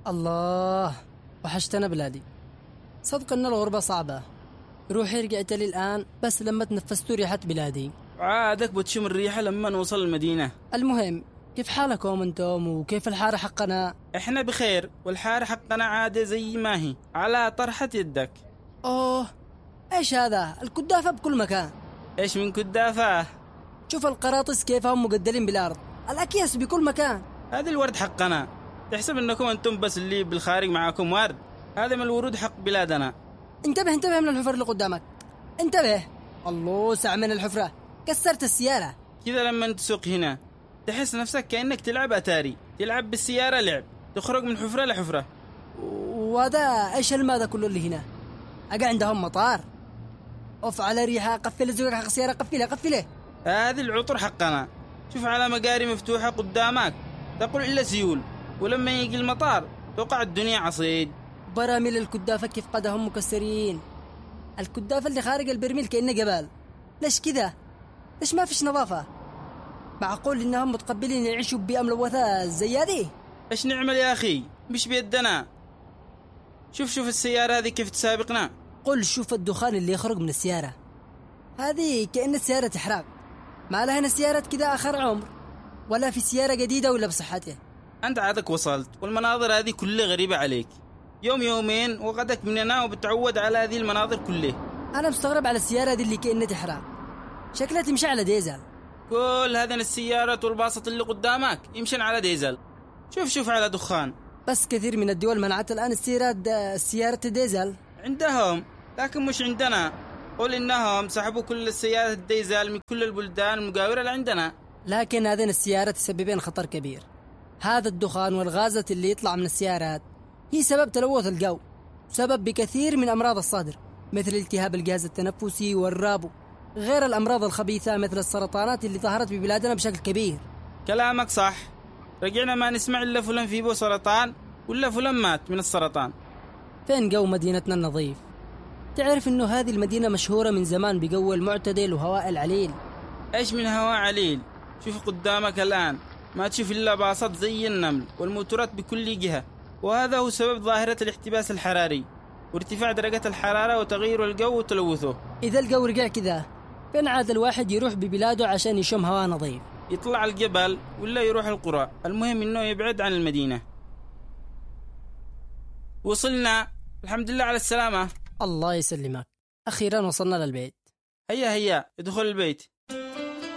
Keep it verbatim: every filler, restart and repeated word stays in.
الله، وحشتنا بلادي. صدق ان الغربة صعبة. روحي رجعت لي الآن بس لما تنفست ريحة بلادي. عادك بتشم الريحة لما نوصل المدينة. المهم، كيف حالكم انتم وكيف الحارة حقنا؟ احنا بخير، والحارة حقنا عادة زي ما هي على طرحة يدك. اوه، ايش هذا؟ الكدافة بكل مكان. ايش من كدافة؟ شوف القراطس كيف هم مقدلين بالأرض، الأكياس بكل مكان. هذا الورد حقنا. تحسب انكم انتم بس اللي بالخارج معاكم ورد؟ هذا من الورود حق بلادنا. انتبه انتبه من الحفر اللي قدامك، انتبه. الله، سع من الحفرة، كسرت السيارة. كذا لما تسوق هنا تحس نفسك كأنك تلعب أتاري، تلعب بالسيارة لعب، تخرج من حفرة لحفرة. وهذا ايش الماذا كله اللي هنا؟ أقع عندهم مطار. اوف على ريحة، قفل الزجاج حق السيارة، قفله قفله. هذه العطر حقنا. شوف على مقاري مفتوحة قدامك تقول إلا سيول، ولما يجي المطار توقع الدنيا عصيد. براميل الكدافة كيف قدهم مكسرين. الكدافة اللي خارج البرميل كأنه جبال. ليش كذا؟ ليش ما فيش نظافة؟ معقول إنهم متقبلين يعيشوا ببيئة ملوثة زي هذه؟ إيش نعمل يا أخي؟ مش بيدنا. شوف شوف السيارة هذه كيف تسابقنا. قل شوف الدخان اللي يخرج من السيارة هذه، كأن السيارة تحرق. ما لها سيارة كذا آخر عمر، ولا في سيارة جديدة ولا بصحتها. أنت عادك وصلت والمناظر هذه كلها غريبة عليك. يوم يومين وغدك مننا وبتعود على هذه المناظر كلها. أنا مستغرب على السيارة دي اللي كأنها تحرق، شكلها تمشي على ديزل. كل هذه السيارات والباصات اللي قدامك يمشن على ديزل. شوف شوف على دخان. بس كثير من الدول منعت الآن السيارات السيارة ديزل. عندهم لكن مش عندنا. قول إنهم سحبوا كل السيارات الديزل من كل البلدان المجاورة لعندنا. لكن هذين السيارات تسببين خطر كبير. هذا الدخان والغازات اللي يطلع من السيارات هي سبب تلوث الجو، سبب بكثير من أمراض الصدر مثل التهاب الجهاز التنفسي والربو، غير الأمراض الخبيثة مثل السرطانات اللي ظهرت ببلادنا بشكل كبير. كلامك صح. رجعنا ما نسمع إلا فلان فيه بو سرطان ولا فلان مات من السرطان. فين جو مدينتنا النظيف؟ تعرف إنه هذه المدينة مشهورة من زمان بجو المعتدل وهواء العليل. إيش من هواء عليل؟ شوف قدامك الآن ما تشوف إلا باصات زي النمل والموتورات بكل جهة، وهذا هو سبب ظاهرة الاحتباس الحراري وارتفاع درجة الحرارة وتغير الجو وتلوثه. إذا الجو رجع كذا فين عاد الواحد يروح ببلاده عشان يشم هواء نظيف؟ يطلع الجبل ولا يروح القرى، المهم إنه يبعد عن المدينة. وصلنا، الحمد لله على السلامة. الله يسلمك، أخيرا وصلنا للبيت. هيا هيا ادخل البيت.